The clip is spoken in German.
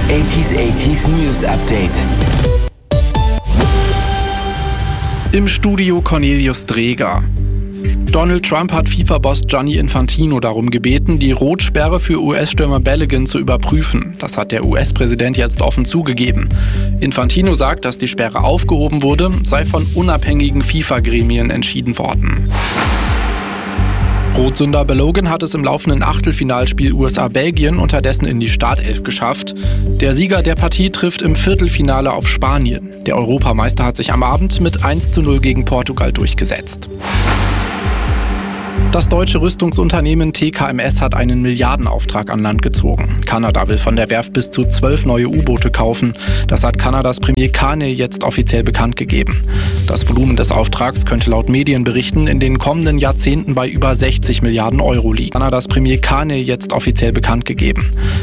80s News Update. Im Studio Cornelius Dreger. Donald Trump hat FIFA-Boss Gianni Infantino darum gebeten, die Rotsperre für US-Stürmer Balogun zu überprüfen. Das hat der US-Präsident jetzt offen zugegeben. Infantino sagt, dass die Sperre aufgehoben wurde, sei von unabhängigen FIFA-Gremien entschieden worden. Rotsünder Balogun hat es im laufenden Achtelfinalspiel USA-Belgien unterdessen in die Startelf geschafft. Der Sieger der Partie trifft im Viertelfinale auf Spanien. Der Europameister hat sich am Abend mit 1:0 gegen Portugal durchgesetzt. Das deutsche Rüstungsunternehmen TKMS hat einen Milliardenauftrag an Land gezogen. Kanada will von der Werft bis zu 12 neue U-Boote kaufen. Das hat Kanadas Premier Carney jetzt offiziell bekannt gegeben. Das Volumen des Auftrags könnte laut Medienberichten in den kommenden Jahrzehnten bei über 60 Milliarden Euro liegen. Kanadas Premier Carney jetzt offiziell bekannt gegeben.